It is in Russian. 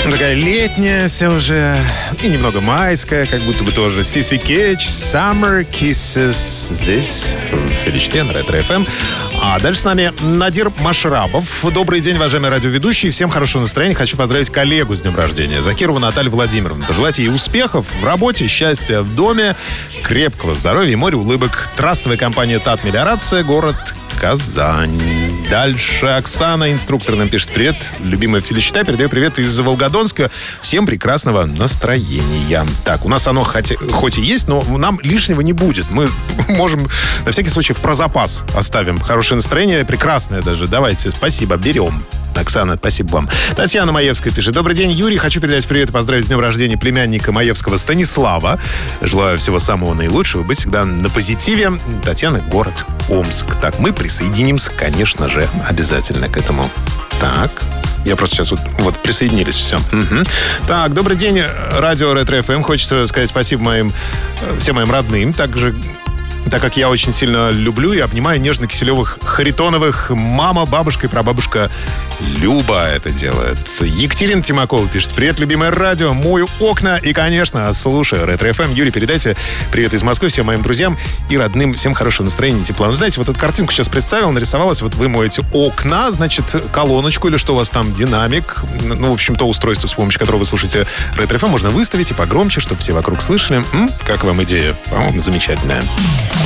Такая летняя вся уже, и немного майская, как будто бы тоже. Sissy Catch, Summer Kisses. Здесь, в Филичте, на Ретро FM. А дальше с нами Надир Машрабов. Добрый день, уважаемые радиоведущие. Всем хорошего настроения. Хочу поздравить коллегу с днем рождения. Закирову Наталью Владимировну. Пожелать ей успехов в работе, счастья в доме, крепкого здоровья и море улыбок. Трастовая компания ТАТ Мелиорация, город Казань. Дальше Оксана, инструктор, нам пишет: привет, любимая Филичта, передаю привет из Волгодонска. Всем прекрасного настроения. Так, у нас оно хоть и есть, но нам лишнего не будет. Мы можем, на всякий случай, про запас оставим хорошее настроение, прекрасное даже. Давайте, спасибо, берем. Оксана, спасибо вам. Татьяна Маевская пишет: добрый день, Юрий. Хочу передать привет и поздравить с днем рождения племянника Маевского Станислава. Желаю всего самого наилучшего, быть всегда на позитиве. Татьяна, город Омск. Так, мы присоединимся, конечно же, обязательно к этому. Так, я просто сейчас вот присоединились, все. Угу. Так, добрый день, радио Ретро FM. Хочется сказать спасибо всем моим родным, так как я очень сильно люблю и обнимаю нежно-киселевых Харитоновых. Мама, бабушка и прабабушка Люба это делает. Екатерина Тимакова пишет: привет, любимое радио, мою окна и, конечно, слушаю Ретро FM. Юрий, передайте привет из Москвы всем моим друзьям и родным. Всем хорошего настроения и тепла. Ну, знаете, вот эту картинку сейчас представил, нарисовалась. Вот вы моете окна, значит, колоночку или что у вас там, динамик. Ну, в общем, то устройство, с помощью которого вы слушаете Ретро FM, можно выставить и погромче, чтобы все вокруг слышали. Как вам идея? По-моему, замечательная.